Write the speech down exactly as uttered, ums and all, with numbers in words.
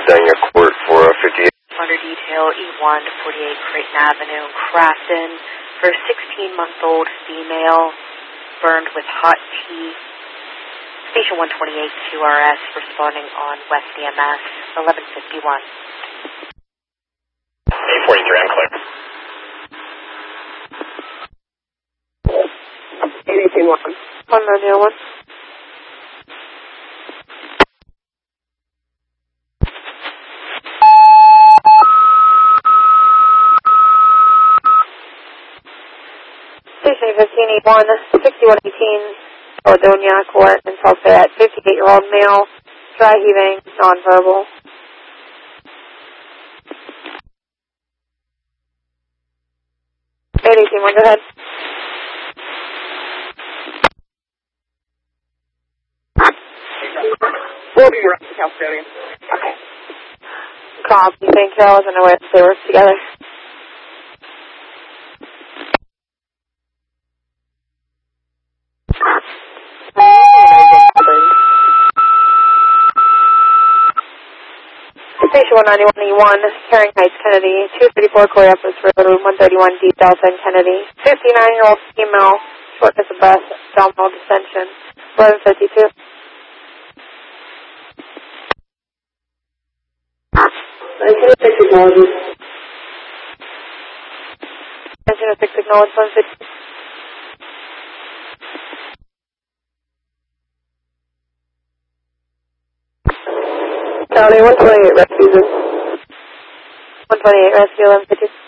representing your court for uh, fifty-eight. Under detail, E one to forty-eight Creighton Avenue, Crafton, for a sixteen-month-old female burned with hot tea. Station one twenty-eight Q R S responding on West E M S, eleven fifty-one. eight forty-three, I'm clear. eight eighteen one. one nine zero one. Station fifteen eighty-one, sixty-one eighteen, Caledonia Court in Fayette, fifty-eight-year-old male, dry heaving, nonverbal. eight eighteen one, go ahead. We'll be around the custodian. Okay. Call from Saint Charles and aware they work together. Station one ninety-one E one, Herring Heights, Kennedy, two thirty-four Coyapus Road, one thirty-one D Delta and Kennedy. fifty-nine-year-old female, shortness of breath, abdominal distension, eleven fifty-two. nineteen oh six acknowledges. nineteen oh six acknowledge, one fifty. County one twenty-eight rescues. one twenty-eight rescue, eleven fifty.